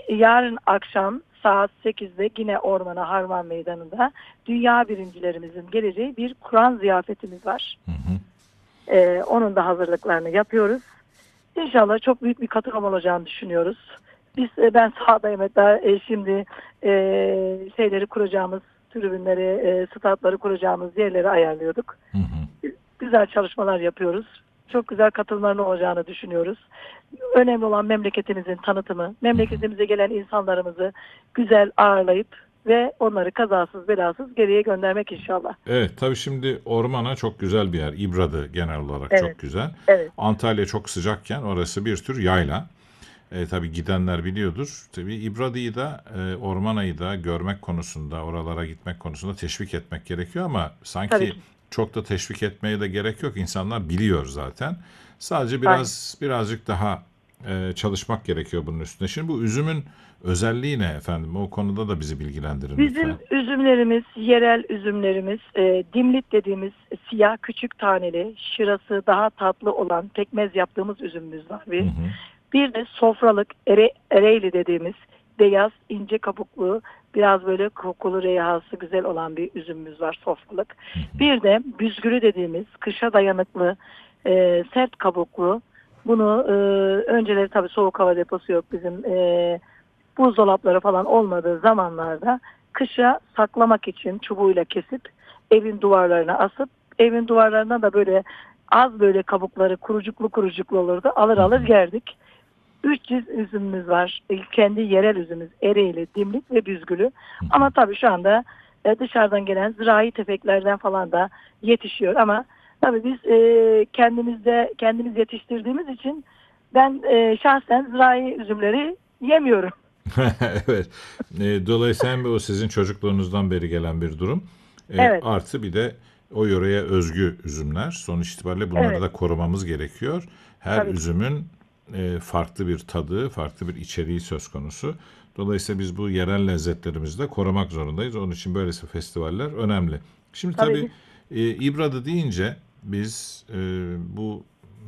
yarın akşam saat 8'de yine Ormana Harman Meydanı'nda dünya birincilerimizin geleceği bir Kur'an ziyafetimiz var. Hı hı. Onun da hazırlıklarını yapıyoruz. İnşallah çok büyük bir katılım olacağını düşünüyoruz. Ben sahadayım hatta şimdi şeyleri kuracağımız, tribünleri, statları kuracağımız yerleri ayarlıyorduk. Hı hı. Güzel çalışmalar yapıyoruz. Çok güzel katılımların olacağını düşünüyoruz. Önemli olan memleketimizin tanıtımı, memleketimize gelen insanlarımızı güzel ağırlayıp ve onları kazasız belasız geriye göndermek inşallah. Evet, tabii şimdi Ormana çok güzel bir yer. İbradı genel olarak Evet, çok güzel. evet, Antalya çok sıcakken orası bir tür yayla. Tabii gidenler biliyordur. Tabii İbradı'yı da Ormana'yı da görmek konusunda, oralara gitmek konusunda teşvik etmek gerekiyor ama tabii sanki ki. çok da teşvik etmeye de gerek yok. İnsanlar biliyor zaten. Sadece Aynen. birazcık daha çalışmak gerekiyor bunun üstüne. Şimdi bu üzümün özelliği ne efendim? O konuda da bizi bilgilendirin lütfen. Bizim üzümlerimiz, yerel üzümlerimiz, dimlit dediğimiz siyah küçük taneli, şırası daha tatlı olan pekmez yaptığımız üzümümüz var. Hı hı. Bir de sofralık ereğli dediğimiz beyaz ince kabuklu biraz böyle kokulu reyhası güzel olan bir üzümümüz var sofralık. Bir de büzgürü dediğimiz kışa dayanıklı sert kabuklu. Bunu önceleri tabii soğuk hava deposu yok bizim buzdolapları falan olmadığı zamanlarda kışa saklamak için çubuğuyla kesip evin duvarlarına asıp evin duvarlarına da böyle az böyle kabukları kurucuklu kurucuklu olurdu. Alır Hı alır hı. yerdik. 300 üzümümüz var. Kendi yerel üzümümüz. Ereğli, Dimlik ve Büzgülü. Ama tabii şu anda dışarıdan gelen zirai tefeklerden falan da yetişiyor. Ama tabii biz kendimiz yetiştirdiğimiz için ben şahsen zirai üzümleri yemiyorum. Evet. Dolayısıyla hem o sizin çocukluğunuzdan beri gelen bir durum. Evet, Artı bir de o yöreye özgü üzümler. Sonuç itibariyle bunları evet. da korumamız gerekiyor. Her Tabii ki. üzümün farklı bir tadı, farklı bir içeriği söz konusu. Dolayısıyla biz bu yerel lezzetlerimizi de korumak zorundayız. Onun için böylesi festivaller önemli. Şimdi Tabii tabii biz İbradı deyince biz bu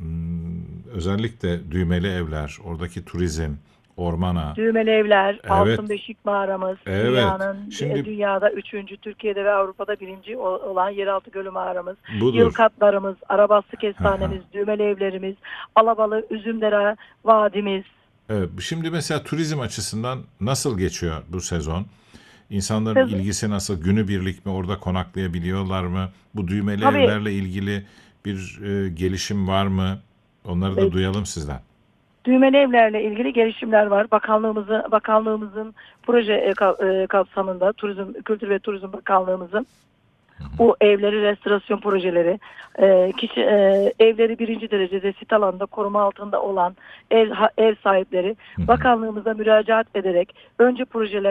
özellikle düğmeli evler, oradaki turizm, ormana, düğmeli evler, evet, Altın Beşik mağaramız, evet. Şimdi dünyada üçüncü, Türkiye'de ve Avrupa'da birinci olan Yeraltı Gölü mağaramız, budur. yılkatlarımız, Arabaslı Hı hı. Kestanemiz, düğmeli evlerimiz, Alabalı, Üzümdere Vadimiz. Evet, şimdi mesela turizm açısından nasıl geçiyor bu sezon? İnsanların ilgisi nasıl? Günübirlik mi? Orada konaklayabiliyorlar mı? Bu düğmeli Tabii evlerle ilgili bir gelişim var mı? Onları da e, duyalım sizden. düğmeli evlerle ilgili gelişimler var. Bakanlığımızın proje kapsamında Kültür ve Turizm Bakanlığımızın bu evleri restorasyon projeleri, evleri birinci derecede sit alanında koruma altında olan ev sahipleri Hı hı. bakanlığımıza müracaat ederek önce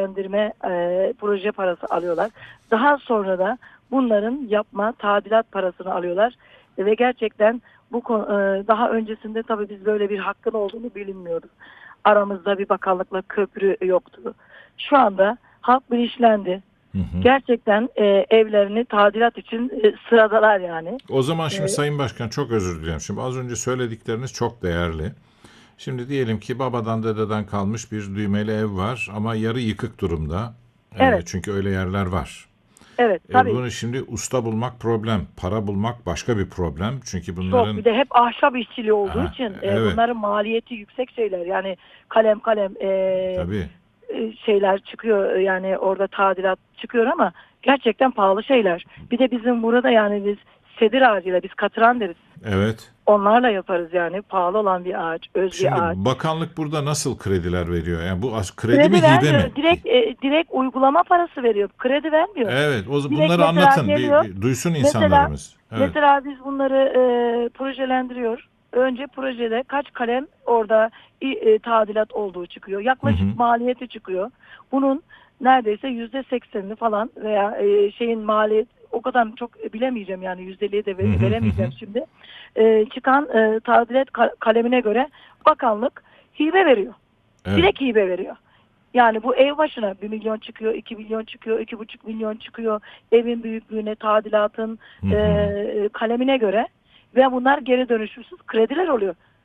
proje parası alıyorlar. Daha sonra da bunların yapma tadilat parasını alıyorlar ve gerçekten daha öncesinde tabii biz böyle bir hakkın olduğunu bilinmiyorduk. Aramızda bir bakanlıkla köprü yoktu. Şu anda halk bilinçlendi. Hı hı. Gerçekten evlerini tadilat için sıradalar yani. O zaman E, şimdi Sayın Başkan çok özür dilerim. Şimdi az önce söyledikleriniz çok değerli. Şimdi diyelim ki babadan dededen kalmış bir düğmeli ev var ama yarı yıkık durumda. evet, Çünkü öyle yerler var. evet tabii. Bunu şimdi usta bulmak problem, para bulmak başka bir problem. Çünkü Çok bunların bir de hep ahşap işçiliği olduğu ha, için evet, bunların maliyeti yüksek şeyler. Yani kalem tabii. şeyler çıkıyor yani orada tadilat çıkıyor ama gerçekten pahalı şeyler. Bir de bizim burada yani biz sedir ağacıyla biz katran deriz. Evet. Onlarla yaparız yani pahalı olan bir ağaç, öz Şimdi bir ağaç. bakanlık burada nasıl krediler veriyor? Yani bu kredi mi Kredi hibe vermiyor. mi? Direkt uygulama parası veriyor. Kredi vermiyor. Evet, Direkt bunları mesela anlatın. geliyor. Duysun Mesela insanlarımız. Evet. mesela biz bunları projelendiriyor. Önce projede kaç kalem orada tadilat olduğu çıkıyor. Hı hı. Yaklaşık maliyeti çıkıyor. Bunun neredeyse %80'ini falan veya şeyin maliyet o kadar çok bilemeyeceğim yani %50'ye de Hı hı hı veremeyeceğim hı. şimdi. Çıkan tadilat kalemine göre bakanlık hibe veriyor. Evet. Direkt hibe veriyor. Yani bu ev başına 1 milyon çıkıyor, 2 milyon çıkıyor, 2,5 milyon çıkıyor. Evin büyüklüğüne, tadilatın Hı hı. kalemine göre ve bunlar geri dönüşümsüz krediler oluyor.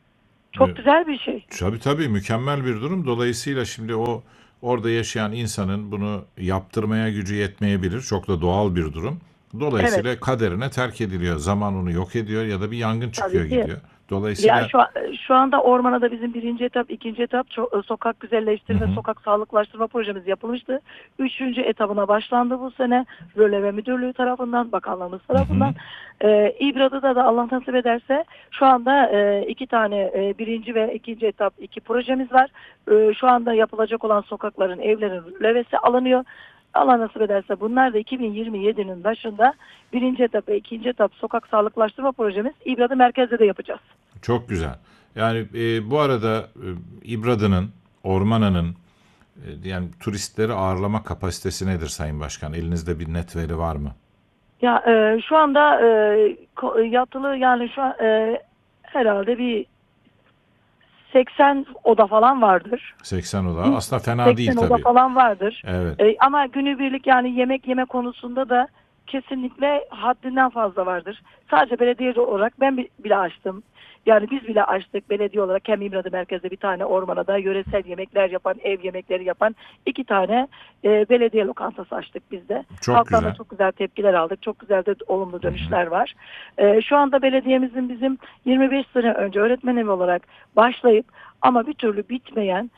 Çok güzel bir şey. Tabii mükemmel bir durum. Dolayısıyla şimdi orada yaşayan insanın bunu yaptırmaya gücü yetmeyebilir. Çok da doğal bir durum. Evet, Dolayısıyla kaderine terk ediliyor. Zaman onu yok ediyor ya da bir yangın tabii çıkıyor ki. gidiyor. Ya Dolayısıyla şu anda ormana da bizim birinci etap, ikinci etap sokak hı güzelleştirme, hı, sokak sağlıklaştırma projemiz yapılmıştı. Üçüncü etabına başlandı bu sene. Röleve Müdürlüğü tarafından, Bakanlığımız hı hı, tarafından. İBRA'da da Allah nasip ederse şu anda iki tane birinci ve ikinci etap iki projemiz var. Şu anda yapılacak olan sokakların, evlerin rölevesi alınıyor. Allah nasip ederse bunlar da 2027'nin başında birinci etap ve ikinci etap sokak sağlıklaştırma projemiz İBRA'da merkezde de yapacağız. çok güzel. Yani bu arada İbradı'nın, Ormana'nın yani turistleri ağırlama kapasitesi nedir Sayın Başkan? Elinizde bir net veri var mı? Ya şu anda yatılı yani şu an herhalde bir 80 oda falan vardır. 80 oda. Bir Aslında fena değil 80 oda tabii. falan vardır. Evet. Ama günübirlik yani yemek yeme konusunda da kesinlikle haddinden fazla vardır. Sadece belediye olarak ben bile açtım. Yani biz bile açtık belediye olarak hem İmradı Merkez'de bir tane ormana da yöresel yemekler yapan, ev yemekleri yapan iki tane belediye lokantası açtık biz de. Çok Halktan da güzel. çok güzel tepkiler aldık. Çok güzel de olumlu Hı hı. dönüşler var. Şu anda belediyemizin bizim 25 sene önce öğretmen evi olarak başlayıp ama bir türlü bitmeyen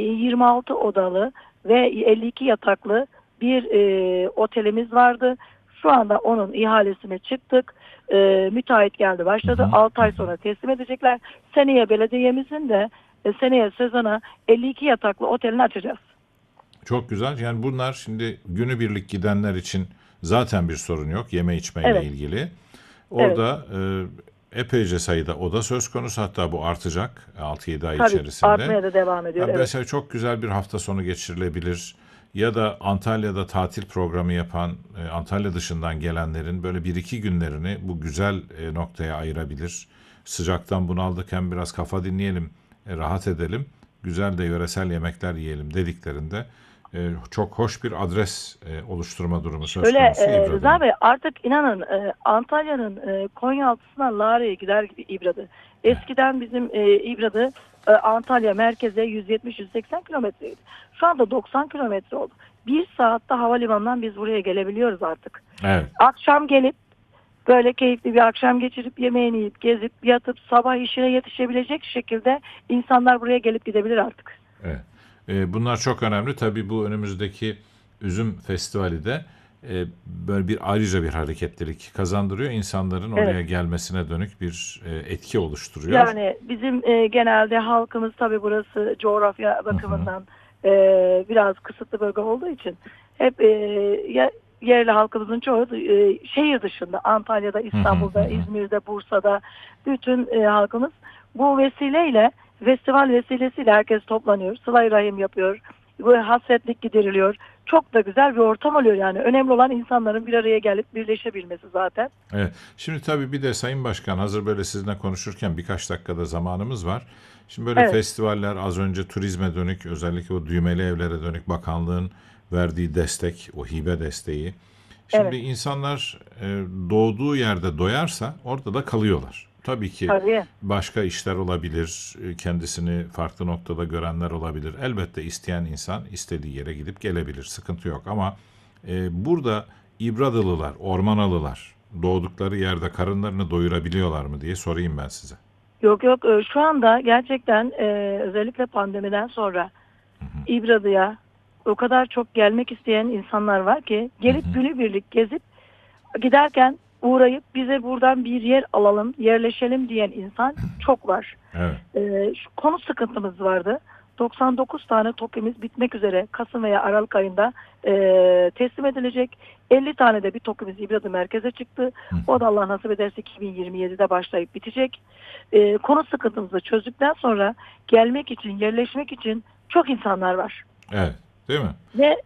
26 odalı ve 52 yataklı bir otelimiz vardı. Şu anda onun ihalesine çıktık. Müteahhit geldi Hı başladı. hı. 6 Hı ay hı. sonra teslim edecekler. Seneye belediyemizin de seneye sezona 52 yataklı otelini açacağız. Çok güzel. Yani bunlar şimdi günübirlik gidenler için zaten bir sorun yok yeme içmeyle Evet, ilgili. evet. Orada epeyce sayıda oda söz konusu. Hatta bu artacak 6-7 ay Tabii içerisinde. artmaya da devam ediyor. Ya Evet. mesela çok güzel bir hafta sonu geçirilebilir. Ya da Antalya'da tatil programı yapan Antalya dışından gelenlerin böyle bir iki günlerini bu güzel noktaya ayırabilir. Sıcaktan bunaldık hem biraz kafa dinleyelim, rahat edelim. Güzel de yöresel yemekler yiyelim dediklerinde çok hoş bir adres oluşturma durumu söz Şöyle konusu Rıza İbradı'nın. Bey artık inanın Antalya'nın Konyaaltısına Lara'ya gider gibi İbradı. Eskiden bizim İbradı Antalya merkeze 170-180 kilometreydi. Şu anda 90 kilometre oldu. Bir saatte havalimanından biz buraya gelebiliyoruz artık. Evet. Akşam gelip böyle keyifli bir akşam geçirip yemeğini yiyip gezip yatıp sabah işine yetişebilecek şekilde insanlar buraya gelip gidebilir artık. Evet. Bunlar çok önemli. Tabii bu önümüzdeki üzüm festivali de böyle ayrıca bir hareketlilik kazandırıyor. İnsanların Evet. oraya gelmesine dönük bir etki oluşturuyor. Yani bizim genelde halkımız tabii burası coğrafya Hı hı, bakımından biraz kısıtlı bölge olduğu için hep yerli halkımızın çoğu şehir dışında Antalya'da, hı hı, hı İstanbul'da, hı. İzmir'de, Bursa'da bütün halkımız bu vesileyle festival vesilesiyle herkes toplanıyor. Sıla-i Rahim yapıyor. Bu hasretlik gideriliyor. Çok da güzel bir ortam oluyor yani. Önemli olan insanların bir araya gelip birleşebilmesi zaten. Evet. Şimdi tabii bir de Sayın Başkan hazır böyle sizinle konuşurken birkaç dakikada zamanımız var. Şimdi böyle Evet, festivaller az önce turizme dönük özellikle o düğmeli evlere dönük bakanlığın verdiği destek, o hibe desteği. Şimdi evet. insanlar doğduğu yerde doyarsa orada da kalıyorlar. Tabii ki Tabii. başka işler olabilir, kendisini farklı noktada görenler olabilir. Elbette isteyen insan istediği yere gidip gelebilir, sıkıntı yok. Ama burada İbradalılar, Ormanalılar doğdukları yerde karınlarını doyurabiliyorlar mı diye sorayım ben size. Yok yok şu anda gerçekten özellikle pandemiden sonra İbradı'ya o kadar çok gelmek isteyen insanlar var ki Hı gelip hı. günübirlik gezip giderken uğrayıp bize buradan bir yer alalım, yerleşelim diyen insan çok var. Evet, Şu konu sıkıntımız vardı. 99 tane TOKİ'miz bitmek üzere Kasım veya Aralık ayında teslim edilecek. 50 tane de bir TOKİ'miz İbradı merkeze çıktı. O da Allah nasip ederse 2027'de başlayıp bitecek. Konu sıkıntımızı çözdükten sonra gelmek için, yerleşmek için çok insanlar var. evet, değil mi? Ve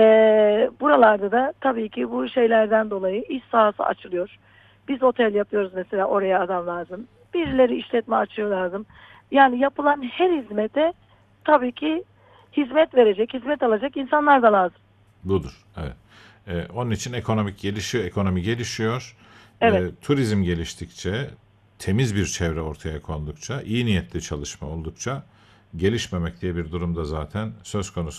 buralarda da tabii ki bu şeylerden dolayı iş sahası açılıyor. Biz otel yapıyoruz mesela oraya adam lazım. Birileri işletme açıyor lazım. Yani yapılan her hizmete tabii ki hizmet verecek, hizmet alacak insanlar da lazım. Budur. Evet. Onun için ekonomik gelişiyor, ekonomi gelişiyor. Evet, Turizm geliştikçe temiz bir çevre ortaya kondukça, iyi niyetli çalışma oldukça gelişmemek diye bir durumda zaten söz konusu